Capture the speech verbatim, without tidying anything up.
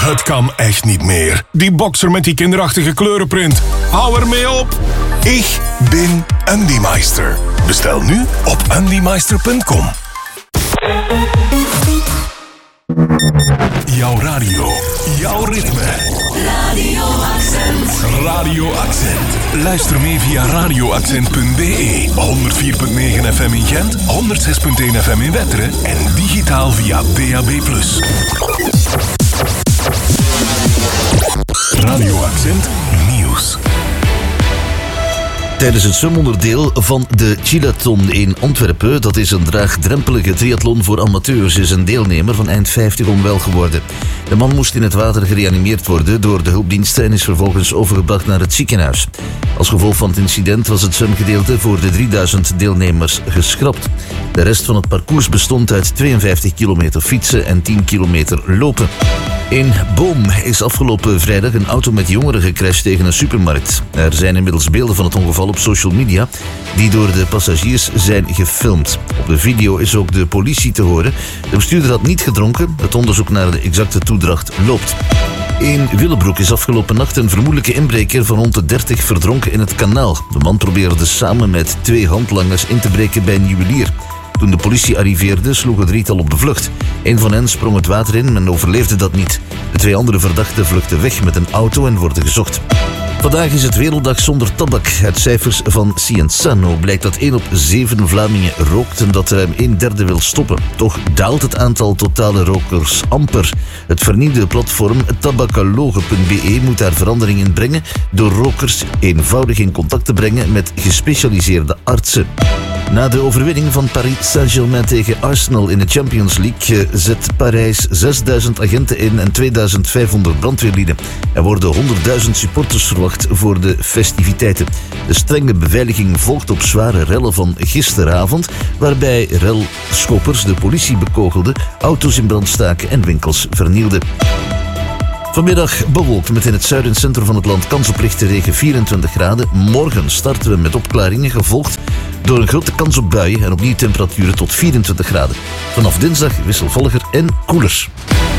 Het kan echt niet meer. Die boxer met die kinderachtige kleurenprint. Hou ermee op. Ik ben Undymeister. Bestel nu op undymeister punt com. Jouw radio, jouw ritme. Radio Accent. Radio Accent. Luister mee via radio accent punt b e. honderd vier komma negen F M in Gent, honderd zes komma één F M in Wetteren en digitaal via D A B plus. Radio Accent Nieuws. Tijdens het zwemonderdeel van de Chilathon in Antwerpen, dat is een draagdrempelige triathlon voor amateurs, is een deelnemer van eind vijftig onwel geworden. De man moest in het water gereanimeerd worden door de hulpdiensten en is vervolgens overgebracht naar het ziekenhuis. Als gevolg van het incident was het zwemgedeelte voor de drieduizend deelnemers geschrapt. De rest van het parcours bestond uit tweeënvijftig kilometer fietsen en tien kilometer lopen. In Boom is afgelopen vrijdag een auto met jongeren gecrashed tegen een supermarkt. Er zijn inmiddels beelden van het ongeval op social media die door de passagiers zijn gefilmd. Op de video is ook de politie te horen. De bestuurder had niet gedronken. Het onderzoek naar de exacte toedracht loopt. In Willebroek is afgelopen nacht een vermoedelijke inbreker van rond de dertig verdronken in het kanaal. De man probeerde samen met twee handlangers in te breken bij een juwelier. Toen de politie arriveerde, sloeg het drietal op de vlucht. Een van hen sprong het water in, maar overleefde dat niet. De twee andere verdachten vluchtten weg met een auto en worden gezocht. Vandaag is het Werelddag zonder tabak. Uit cijfers van Cienzano blijkt dat één op zeven Vlamingen rookt en dat ruim een derde wil stoppen. Toch daalt het aantal totale rokers amper. Het vernieuwde platform tabakaloge punt b e moet daar verandering in brengen door rokers eenvoudig in contact te brengen met gespecialiseerde artsen. Na de overwinning van Paris Saint-Germain tegen Arsenal in de Champions League zet Parijs zesduizend agenten in en tweeduizend vijfhonderd brandweerlieden. Er worden honderdduizend supporters verwacht voor de festiviteiten. De strenge beveiliging volgt op zware rellen van gisteravond, waarbij relschoppers de politie bekogelden, auto's in brand staken en winkels vernielden. Vanmiddag bewolkt met in het zuiden en centrum van het land kans op lichte regen, vierentwintig graden. Morgen starten we met opklaringen, gevolgd door een grote kans op buien en opnieuw temperaturen tot vierentwintig graden. Vanaf dinsdag wisselvalliger en koeler.